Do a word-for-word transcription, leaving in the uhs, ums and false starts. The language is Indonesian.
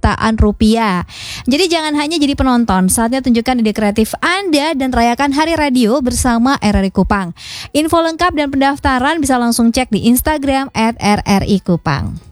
jutaan rupiah. Jadi jangan hanya jadi penonton, saatnya tunjukkan ide kreatif Anda dan rayakan Hari Radio bersama R R I Kupang. Info lengkap dan pendaftaran bisa langsung cek di Instagram at R R I Kupang.